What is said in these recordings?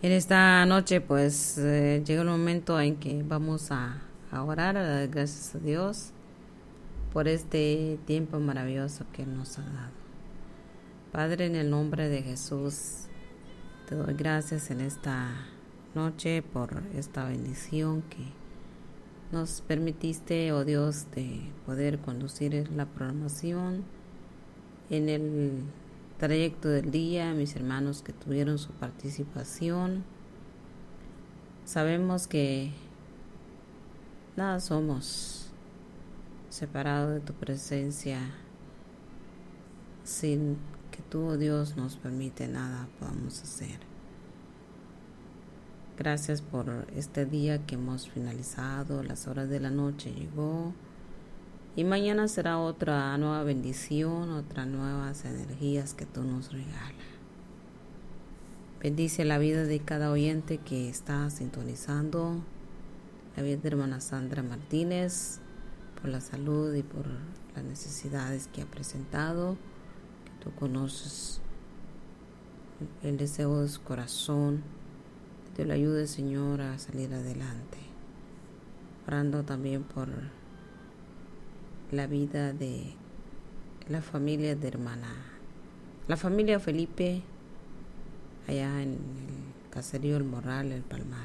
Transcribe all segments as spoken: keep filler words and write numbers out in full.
En esta noche pues eh, llega el momento en que vamos a, a orar, a dar gracias a Dios por este tiempo maravilloso que nos ha dado. Padre, en el nombre de Jesús, te doy gracias en esta noche por esta bendición que nos permitiste, oh Dios, de poder conducir la programación en el trayecto del día, mis hermanos que tuvieron su participación. Sabemos que nada somos separados de tu presencia, sin que tú, oh Dios, nos permite nada podamos hacer. Gracias por este día que hemos finalizado, las horas de la noche llegó y mañana será otra nueva bendición, otras nuevas energías que tú nos regalas. Bendice la vida de cada oyente que está sintonizando, la vida de hermana Sandra Martínez, por la salud y por las necesidades que ha presentado, que tú conoces el deseo de su corazón, que te lo ayude, Señor, a salir adelante. Orando también por la vida de la familia de hermana, la familia Felipe, allá en el caserío El Morral, El Palmar.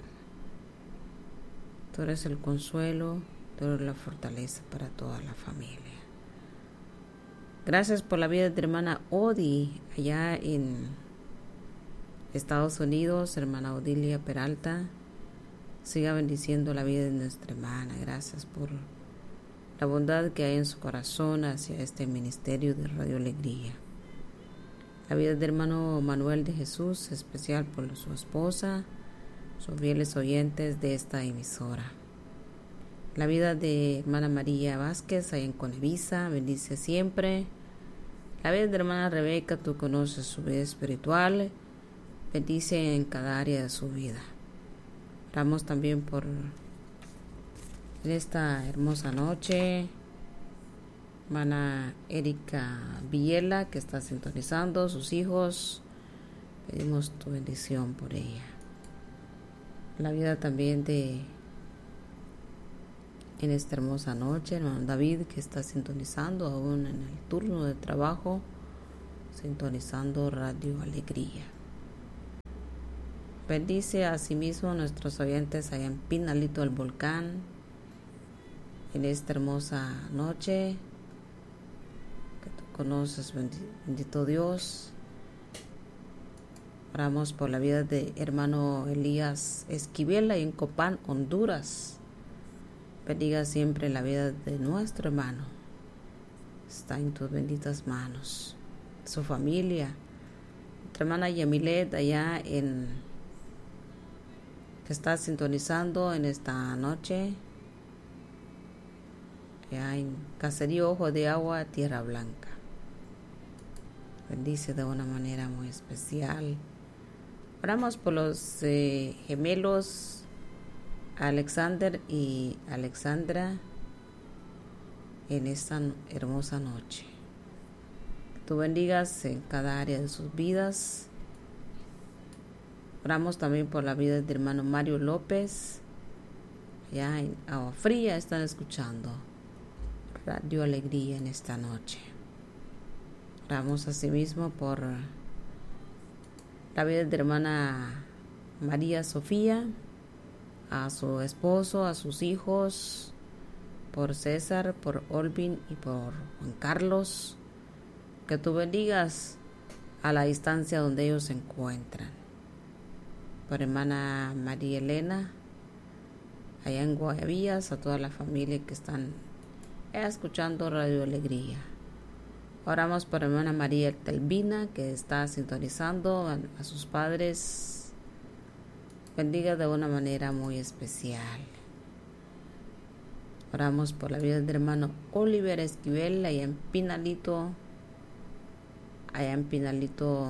Tú eres el consuelo, tú eres la fortaleza para toda la familia. Gracias por la vida de hermana Odi, allá en Estados Unidos, hermana Odilia Peralta. Siga bendiciendo la vida de nuestra hermana. Gracias por la bondad que hay en su corazón hacia este ministerio de Radio Alegría. La vida del hermano Manuel de Jesús, especial por su esposa, sus fieles oyentes de esta emisora. La vida de hermana María Vázquez, allá en Conevisa, bendice siempre. La vida de hermana Rebeca, tú conoces su vida espiritual, bendice en cada área de su vida. Oramos también por en esta hermosa noche, hermana Erika Villela, que está sintonizando, sus hijos, pedimos tu bendición por ella. La vida también de, en esta hermosa noche, hermano David, que está sintonizando aún en el turno de trabajo, sintonizando Radio Alegría. Bendice a sí mismo a nuestros oyentes allá en Pinalito del Volcán, en esta hermosa noche que tú conoces, bendito Dios. Oramos por la vida de hermano Elías Esquivel en Copán, Honduras. Bendiga siempre la vida de nuestro hermano. Está en tus benditas manos. Su familia. Nuestra hermana Yamilet allá en que está sintonizando en esta noche. Allá en Caserío Ojo de Agua, Tierra Blanca. Bendice de una manera muy especial. Oramos por los eh, gemelos Alexander y Alexandra en esta hermosa noche. Que tú bendigas en cada área de sus vidas. Oramos también por la vida del hermano Mario López. Allá en Agua Fría están escuchando Radio Alegría en esta noche. Oramos asimismo por la vida de hermana María Sofía, a su esposo, a sus hijos, por César, por Olvin y por Juan Carlos. Que tú bendigas a la distancia donde ellos se encuentran. Por hermana María Elena, allá en Guayabillas, a toda la familia que están escuchando Radio Alegría. Oramos por hermana María Telvina, que está sintonizando a, a sus padres. Bendiga de una manera muy especial. Oramos por la vida del hermano Oliver Esquivel, allá en Pinalito, allá en Pinalito,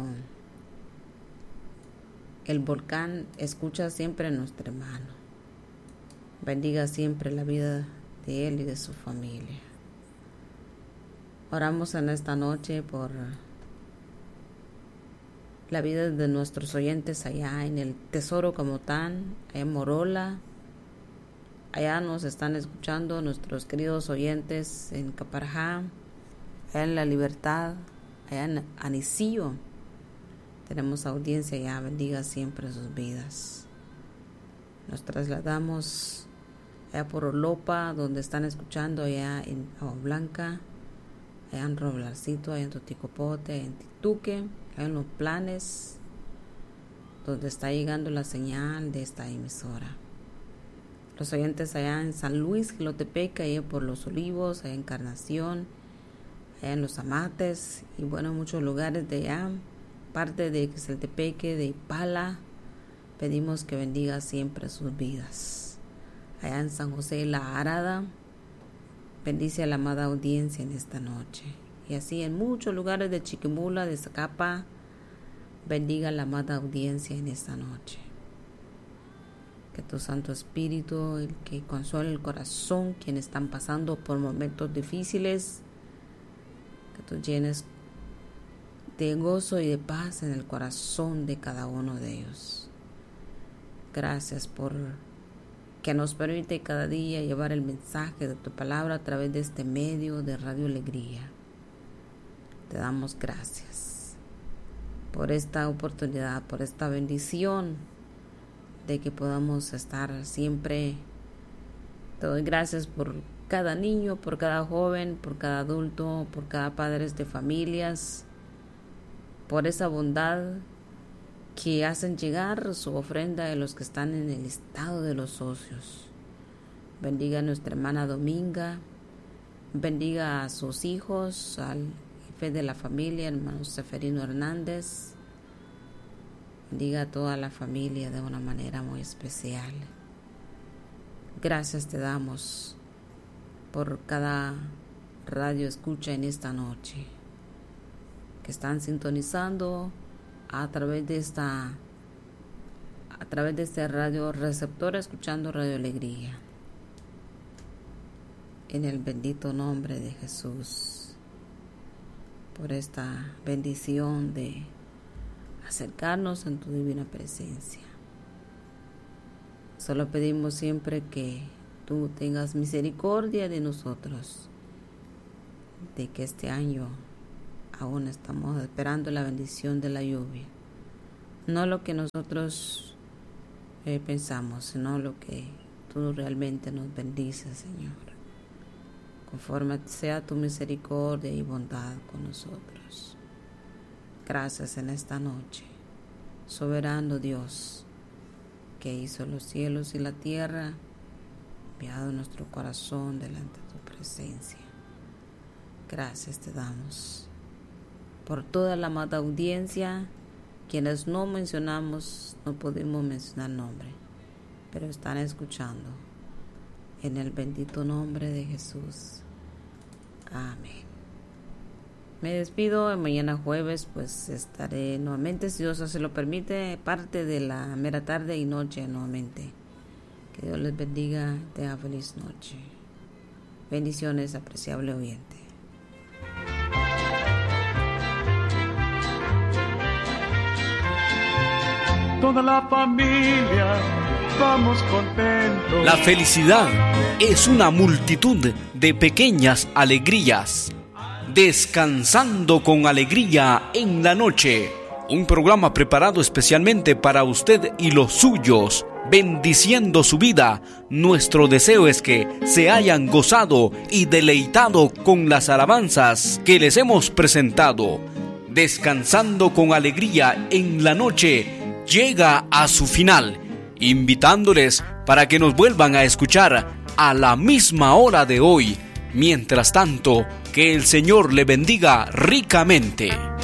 el volcán. Escucha siempre a nuestro hermano. Bendiga siempre la vida de él y de su familia. Oramos en esta noche por la vida de nuestros oyentes allá en el Tesoro Comotán, allá en Morola. Allá nos están escuchando nuestros queridos oyentes en Caparajá, allá en La Libertad, allá en Anicillo. Tenemos audiencia allá, bendiga siempre sus vidas. Nos trasladamos allá por Olopa, donde están escuchando allá en Agua Blanca, allá en Roblarcito, allá en Toticopote, allá en Tituque, allá en Los Planes, donde está llegando la señal de esta emisora. Los oyentes allá en San Luis, Jilotepeque, allá por Los Olivos, allá en Encarnación, allá en Los Amates y bueno, en muchos lugares de allá, parte de Quetzaltepeque, de Ipala, pedimos que bendiga siempre sus vidas. Allá en San José de la Arada, bendice a la amada audiencia en esta noche. Y así en muchos lugares de Chiquimula, de Zacapa, bendiga a la amada audiencia en esta noche. Que tu Santo Espíritu, el que consuela el corazón, quienes están pasando por momentos difíciles, que tú llenes de gozo y de paz en el corazón de cada uno de ellos. Gracias por que nos permite cada día llevar el mensaje de tu palabra a través de este medio de Radio Alegría. Te damos gracias por esta oportunidad, por esta bendición de que podamos estar siempre. Te doy gracias por cada niño, por cada joven, por cada adulto, por cada padre de familias, por esa bondad que hacen llegar su ofrenda de los que están en el estado de los socios. Bendiga a nuestra hermana Dominga, bendiga a sus hijos, al jefe de la familia, hermano Seferino Hernández. Bendiga a toda la familia de una manera muy especial. Gracias te damos por cada radio escucha en esta noche, que están sintonizando a través de esta a través de este radio receptor, escuchando Radio Alegría. En el bendito nombre de Jesús, por esta bendición de acercarnos en tu divina presencia. Solo pedimos siempre que tú tengas misericordia de nosotros, de que este año aún estamos esperando la bendición de la lluvia, no lo que nosotros eh, pensamos, sino lo que tú realmente nos bendices, Señor, conforme sea tu misericordia y bondad con nosotros. Gracias en esta noche, soberano Dios, que hizo los cielos y la tierra, enviado nuestro corazón delante de tu presencia. Gracias te damos por toda la amada audiencia, quienes no mencionamos, no podemos mencionar nombre, pero están escuchando. En el bendito nombre de Jesús. Amén. Me despido. Mañana jueves pues estaré nuevamente, si Dios así lo permite, parte de la mera tarde y noche nuevamente. Que Dios les bendiga. Tenga feliz noche. Bendiciones, apreciable oyente. Toda la familia vamos contentos. La felicidad es una multitud de pequeñas alegrías. Descansando con alegría en la noche. Un programa preparado especialmente para usted y los suyos, bendiciendo su vida. Nuestro deseo es que se hayan gozado y deleitado con las alabanzas que les hemos presentado. Descansando con alegría en la noche llega a su final, invitándoles para que nos vuelvan a escuchar a la misma hora de hoy. Mientras tanto, que el Señor le bendiga ricamente.